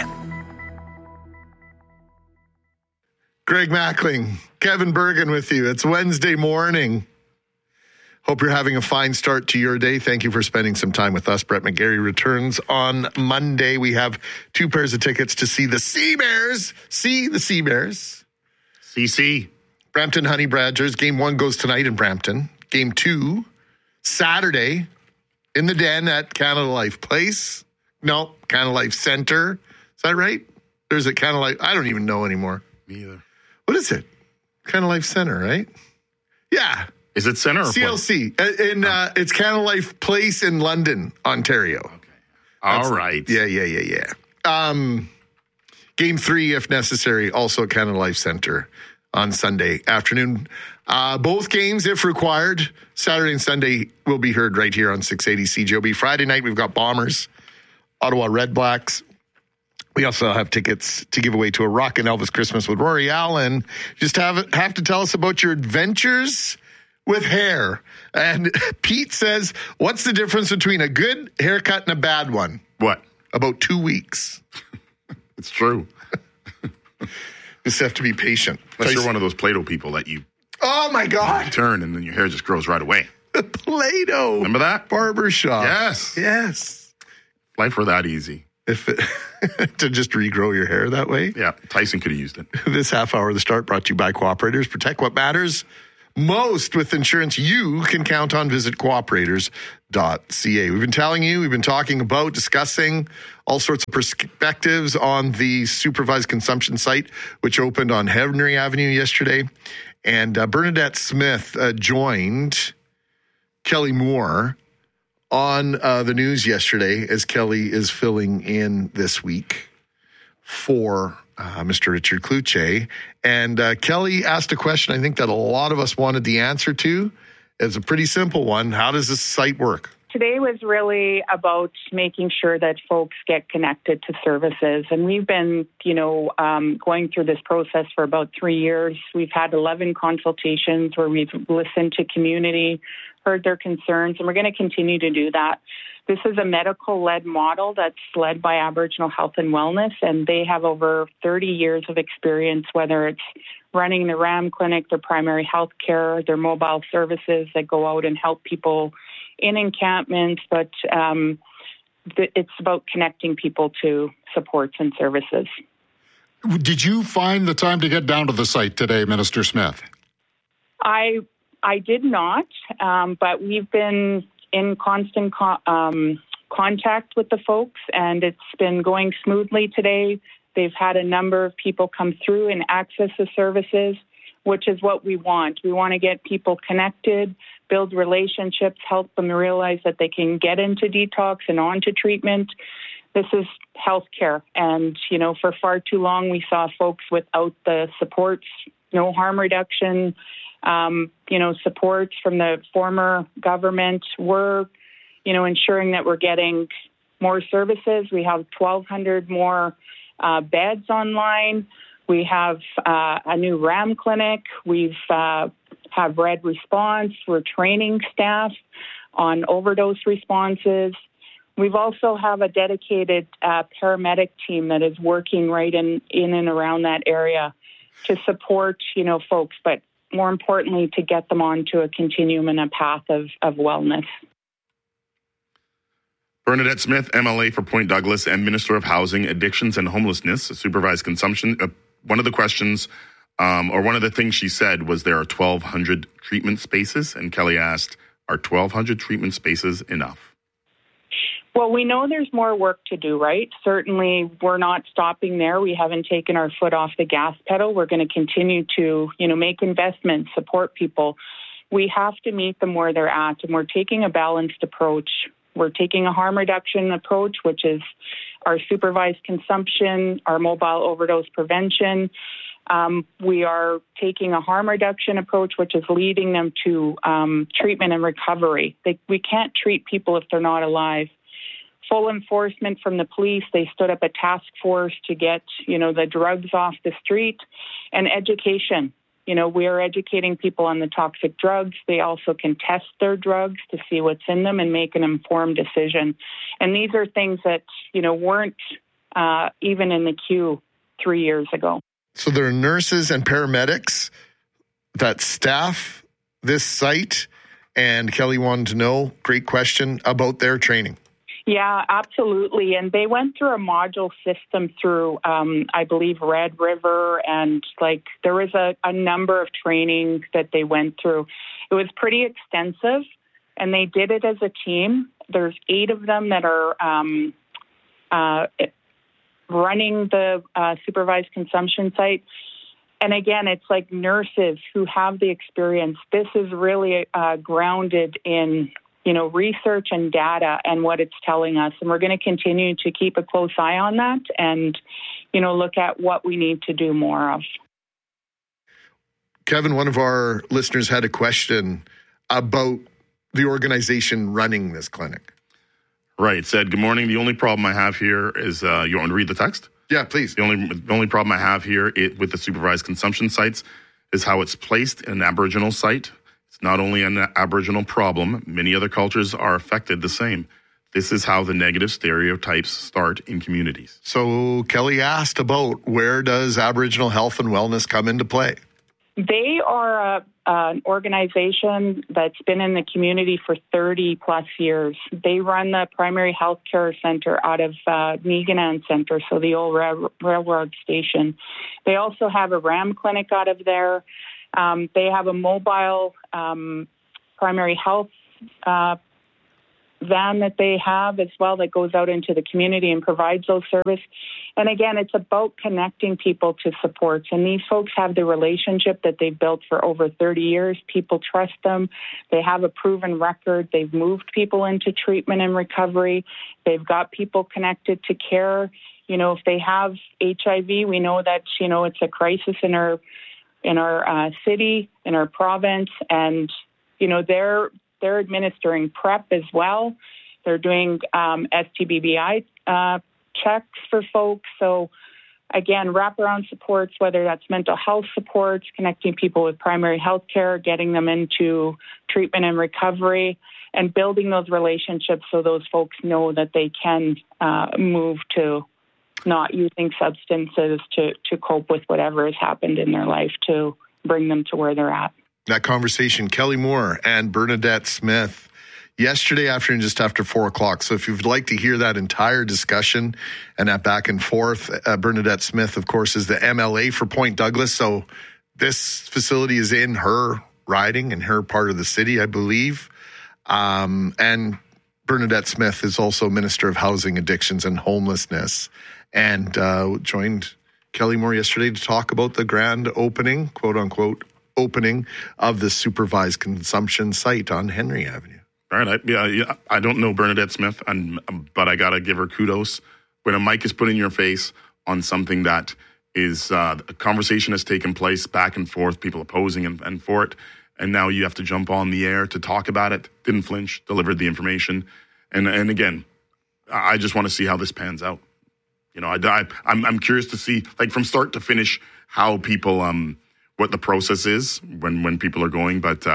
Greg Mackling, Kevin Bergen with you. It's Wednesday morning. Hope you're having a fine start to your day. Thank you for spending some time with us. Brett McGarry returns on Monday. We have 2 pairs of tickets to see the Sea Bears. See the Sea Bears. CC. Brampton Honey Badgers. Game 1 goes tonight in Brampton. Game 2, Saturday, in the Den at Canada Life Place. No, Canada Life Center. Is that right? There's a Canada Life. I don't even know anymore. Me either. What is it? Canada Life Center, right? Yeah. Is it center or CLC? It's Canada Life Place in London, Ontario. Okay. All right. Yeah. Game 3, if necessary, also at Canada Life Center on Sunday afternoon. Both games, if required, Saturday and Sunday, will be heard right here on 680 CJOB. Friday night, we've got Bombers, Ottawa Red Blacks. We also have tickets to give away to a Rockin' Elvis Christmas with Rory Allen. Just have to tell us about your adventures with hair. And Pete says, what's the difference between a good haircut and a bad one? What? About 2 weeks. It's true. Just have to be patient. Unless you're one of those Play-Doh people that you... Oh, my God. You turn and then your hair just grows right away. Play-Doh. Remember that? Barbershop. Yes. Yes. Life were that easy. To just regrow your hair that way? Yeah, Tyson could have used it. This half hour of The Start brought to you by Cooperators. Protect what matters most with insurance you can count on. Visit cooperators.ca. We've been telling you, we've been talking about, discussing all sorts of perspectives on the supervised consumption site, which opened on Henry Avenue yesterday. And Bernadette Smith joined Kelly Moore on the news yesterday, as Kelly is filling in this week for Mr. Richard Cloutier. And Kelly asked a question I think that a lot of us wanted the answer to. It's a pretty simple one. How does this site work? Today was really about making sure that folks get connected to services. And we've been, going through this process for about 3 years. We've had 11 consultations where we've listened to community, heard their concerns, and we're going to continue to do that. This is a medical-led model that's led by Aboriginal Health and Wellness, and they have over 30 years of experience, whether it's running the RAM clinic, their primary health care, their mobile services that go out and help people in encampments, but it's about connecting people to supports and services. Did you find the time to get down to the site today, Minister Smith? I did not, but we've been in constant contact with the folks, and it's been going smoothly today. They've had a number of people come through and access the services, which is what we want. We want to get people connected, build relationships, help them realize that they can get into detox and onto treatment. This is healthcare. And, for far too long, we saw folks without the supports, no harm reduction, supports from the former government. We're, ensuring that we're getting more services. We have 1,200 more beds online. We have a new RAM clinic. We've have Red Response. We're training staff on overdose responses. We've also have a dedicated paramedic team that is working right in and around that area to support, folks, but more importantly, to get them onto a continuum and a path of wellness. Bernadette Smith, MLA for Point Douglas and Minister of Housing, Addictions and Homelessness, supervised consumption. One of the questions, or one of the things she said was there are 1,200 treatment spaces, and Kelly asked, are 1,200 treatment spaces enough? Well, we know there's more work to do, right? Certainly, we're not stopping there. We haven't taken our foot off the gas pedal. We're going to continue to, make investments, support people. We have to meet them where they're at, and we're taking a balanced approach. We're taking a harm reduction approach, which is our supervised consumption, our mobile overdose prevention. We are taking a harm reduction approach, which is leading them to treatment and recovery. We can't treat people if they're not alive. Full enforcement from the police. They stood up a task force to get, the drugs off the street, and education. We are educating people on the toxic drugs. They also can test their drugs to see what's in them and make an informed decision. And these are things that, weren't even in the queue 3 years ago. So there are nurses and paramedics that staff this site. And Kelly wanted to know, great question, about their training. Yeah, absolutely. And they went through a module system through, I believe, Red River. And there was a number of trainings that they went through. It was pretty extensive, and they did it as a team. There's 8 of them that are running the supervised consumption site. And again, it's like nurses who have the experience. This is really grounded in research and data and what it's telling us. And we're going to continue to keep a close eye on that and, look at what we need to do more of. Kevin, one of our listeners had a question about the organization running this clinic. Right. Said, good morning. The only problem I have here is, you want me to read the text? Yeah, please. The only problem I have here with the supervised consumption sites is how it's placed in an Aboriginal site. It's not only an Aboriginal problem. Many other cultures are affected the same. This is how the negative stereotypes start in communities. So Kelly asked about where does Aboriginal health and wellness come into play? They are an organization that's been in the community for 30 plus years. They run the primary health care center out of Meaganan Center, so the old railroad station. They also have a RAM clinic out of there. They have a mobile primary health van that they have as well that goes out into the community and provides those services. And again, it's about connecting people to supports. And these folks have the relationship that they've built for over 30 years. People trust them. They have a proven record. They've moved people into treatment and recovery. They've got people connected to care. You know, if they have HIV, we know that, you know, it's a crisis in our city, in our province. And, you know, they're administering PrEP as well. They're doing STBBI checks for folks. So, again, wraparound supports, whether that's mental health supports, connecting people with primary health care, getting them into treatment and recovery, and building those relationships so those folks know that they can move to not using substances to cope with whatever has happened in their life to bring them to where they're at. That conversation, Kelly Moore and Bernadette Smith, yesterday afternoon, just after 4 o'clock. So if you'd like to hear that entire discussion and that back and forth, Bernadette Smith, of course, is the MLA for Point Douglas. So this facility is in her riding, in her part of the city, I believe. And Bernadette Smith is also Minister of Housing, Addictions and Homelessness, and joined Kelly Moore yesterday to talk about the grand opening, quote unquote, opening of the supervised consumption site on Henry Avenue. All right. I don't know Bernadette Smith, but I got to give her kudos. When a mic is put in your face on something that is, a conversation has taken place back and forth, people opposing and for it, and now you have to jump on the air to talk about it, didn't flinch, delivered the information. And again, I just want to see how this pans out. You know, I'm curious to see, like, from start to finish, how people, what the process is when people are going. But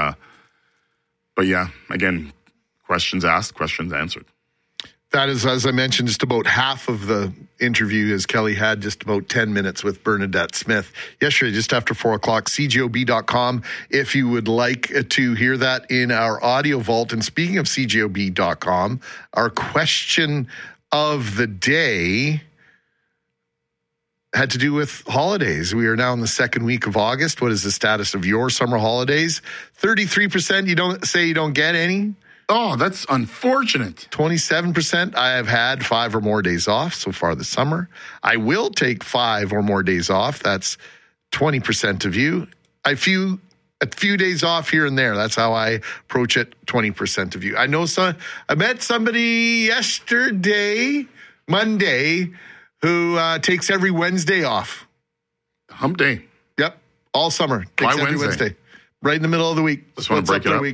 yeah, again, questions asked, questions answered. That is, as I mentioned, just about half of the interview, as Kelly had just about 10 minutes with Bernadette Smith yesterday, just after 4 o'clock, cjob.com, if you would like to hear that in our audio vault. And speaking of cjob.com, our question of the day had to do with holidays. We are now in the second week of August. What is the status of your summer holidays? 33% you don't get any. Oh, that's unfortunate. 27%, I have had 5 or more days off so far this summer. I will take 5 or more days off. That's 20% of you. A few days off here and there. That's how I approach it, 20% of you. I met somebody yesterday, Monday, who takes every Wednesday off. Hump day. Yep, all summer. Takes Why every Wednesday? Right in the middle of the week. Just want to break it up.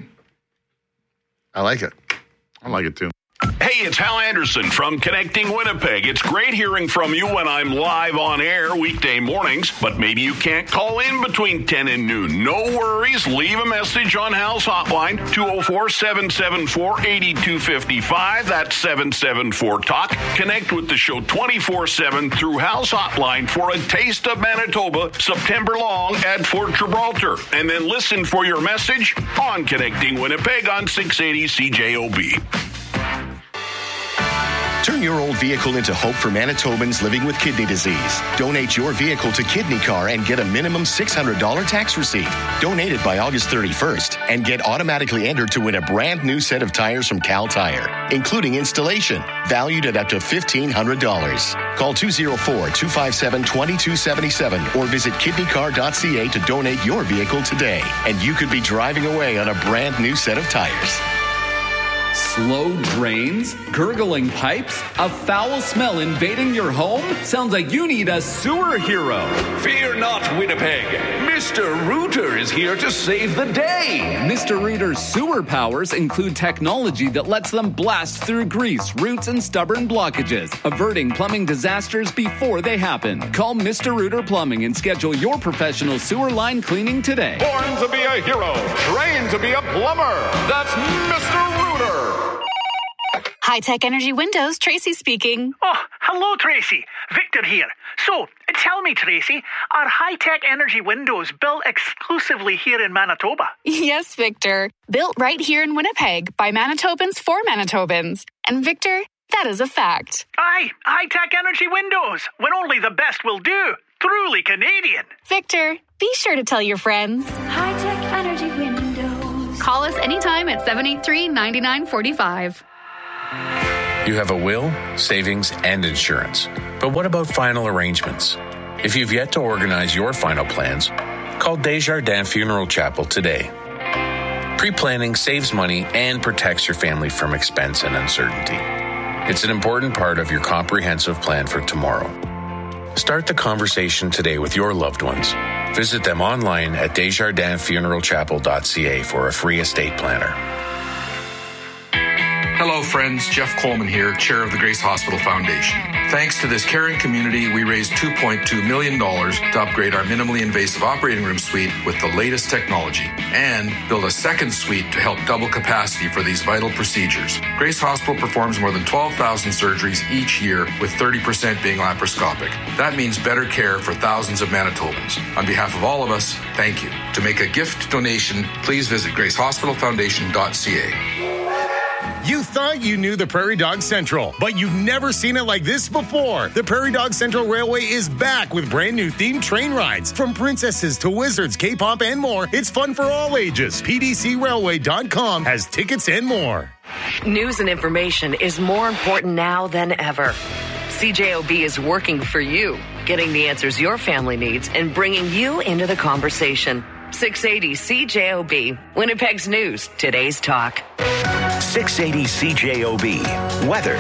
I like it. I like it too. Hey, it's Hal Anderson from Connecting Winnipeg. It's great hearing from you when I'm live on air weekday mornings, but maybe you can't call in between 10 and noon. No worries. Leave a message on Hal's hotline, 204-774-8255. That's 774-TALK. Connect with the show 24/7 through Hal's hotline for a taste of Manitoba September long at Fort Gibraltar. And then listen for your message on Connecting Winnipeg on 680 CJOB. Turn your old vehicle into hope for Manitobans living with kidney disease. Donate your vehicle to Kidney Car and get a minimum $600 tax receipt. Donate it by August 31st and get automatically entered to win a brand new set of tires from Cal Tire, including installation, valued at up to $1,500. Call 204-257-2277 or visit kidneycar.ca to donate your vehicle today. And you could be driving away on a brand new set of tires. Slow drains? Gurgling pipes? A foul smell invading your home? Sounds like you need a sewer hero. Fear not, Winnipeg. Mr. Rooter is here to save the day. Mr. Rooter's sewer powers include technology that lets them blast through grease, roots, and stubborn blockages, averting plumbing disasters before they happen. Call Mr. Rooter Plumbing and schedule your professional sewer line cleaning today. Born to be a hero, trained to be a plumber. That's Mr. Rooter. High-Tech Energy Windows, Tracy speaking. Oh, hello, Tracy. Victor here. So, tell me, Tracy, are High-Tech Energy Windows built exclusively here in Manitoba? Yes, Victor. Built right here in Winnipeg by Manitobans for Manitobans. And Victor, that is a fact. Aye, High-Tech Energy Windows, when only the best will do. Truly Canadian. Victor, be sure to tell your friends. High-Tech Energy Windows. Call us anytime at 783-9945. You have a will, savings, and insurance. But what about final arrangements? If you've yet to organize your final plans, call Desjardins Funeral Chapel today. Pre-planning saves money and protects your family from expense and uncertainty. It's an important part of your comprehensive plan for tomorrow. Start the conversation today with your loved ones. Visit them online at desjardinsfuneralchapel.ca for a free estate planner. Hello, friends. Jeff Coleman here, chair of the Grace Hospital Foundation. Thanks to this caring community, we raised $2.2 million to upgrade our minimally invasive operating room suite with the latest technology and build a second suite to help double capacity for these vital procedures. Grace Hospital performs more than 12,000 surgeries each year, with 30% being laparoscopic. That means better care for thousands of Manitobans. On behalf of all of us, thank you. To make a gift donation, please visit gracehospitalfoundation.ca. You thought you knew the Prairie Dog Central, but you've never seen it like this before. The Prairie Dog Central Railway is back with brand new themed train rides. From princesses to wizards, K-pop, and more, it's fun for all ages. PDCRailway.com has tickets and more. News and information is more important now than ever. CJOB is working for you, getting the answers your family needs and bringing you into the conversation. 680 CJOB, Winnipeg's news, today's talk. 680 CJOB. Weather.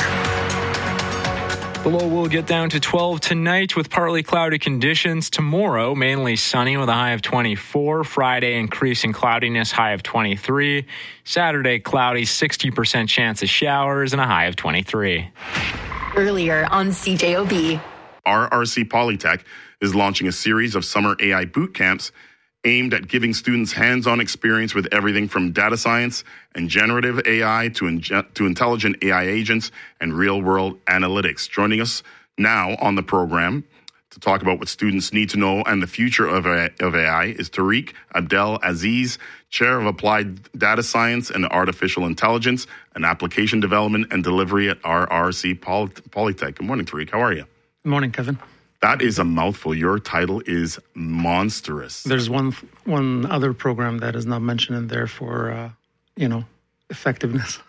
The low will get down to 12 tonight with partly cloudy conditions. Tomorrow, mainly sunny with a high of 24. Friday, increasing cloudiness, high of 23. Saturday, cloudy, 60% chance of showers and a high of 23. Earlier on CJOB. RRC Polytech is launching a series of summer AI boot camps aimed at giving students hands-on experience with everything from data science and generative AI to intelligent AI agents and real-world analytics. Joining us now on the program to talk about what students need to know and the future of AI is Tariq Abdel Aziz, Chair of Applied Data Science and Artificial Intelligence and Application Development and Delivery at RRC Polytech. Good morning, Tariq. How are you? Good morning, Kevin. That is a mouthful. Your title is monstrous. There's one other program that is not mentioned in there for, effectiveness.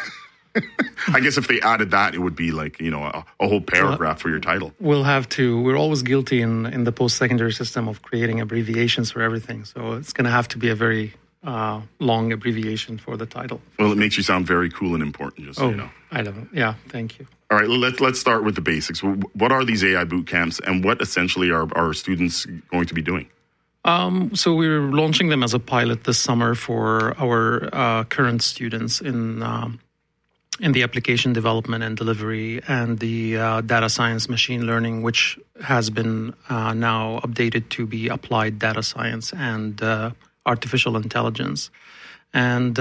I guess if they added that, it would be like, a whole paragraph for your title. We're always guilty in the post-secondary system of creating abbreviations for everything. So it's going to have to be a very long abbreviation for the title. Well, it makes you sound very cool and important, just so you know. I don't know. Yeah, thank you. All right, let's start with the basics. What are these AI boot camps, and what essentially are students going to be doing? So we're launching them as a pilot this summer for our current students in the application development and delivery and the data science machine learning, which has been now updated to be applied data science and artificial intelligence. And,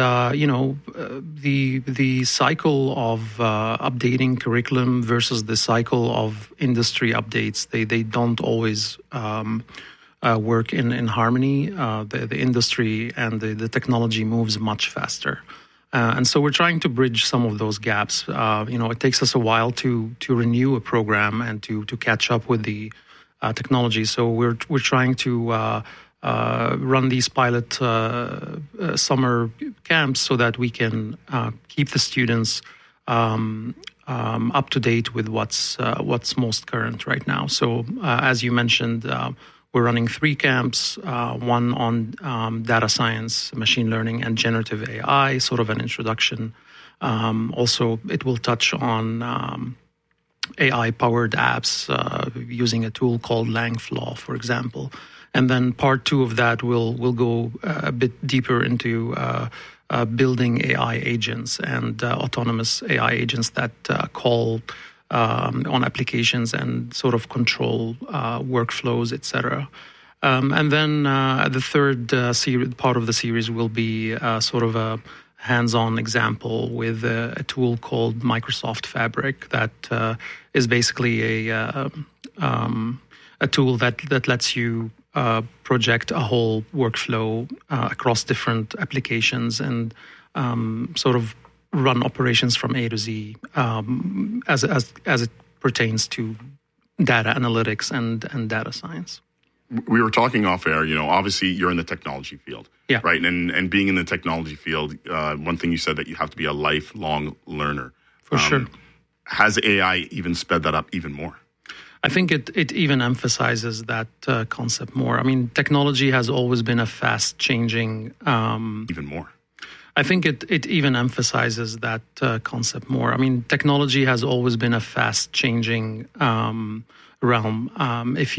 the cycle of updating curriculum versus the cycle of industry updates, they don't always work in harmony. The industry and the technology moves much faster. And so we're trying to bridge some of those gaps. It takes us a while to renew a program and to catch up with the technology. So we're trying to run these pilot summer camps so that we can keep the students up to date with what's most current right now. So as you mentioned, we're running 3 camps, one on data science, machine learning, and generative AI, sort of an introduction. Also, it will touch on AI-powered apps using a tool called Langflaw, for example. And then part 2 of that will go a bit deeper into building AI agents and autonomous AI agents that call on applications and sort of control workflows, etc. And then the third part of the series will be sort of a hands-on example with a tool called Microsoft Fabric that is basically a tool that lets you project a whole workflow across different applications and sort of run operations from A to Z as it pertains to data analytics and data science. We were talking off air, obviously you're in the technology field, right? And being in the technology field, one thing you said that you have to be a lifelong learner. For sure. Has AI even sped that up even more? I think it even emphasizes that concept more. I mean, technology has always been a fast-changing... even more. I think it even emphasizes that concept more. I mean, technology has always been a fast-changing realm. If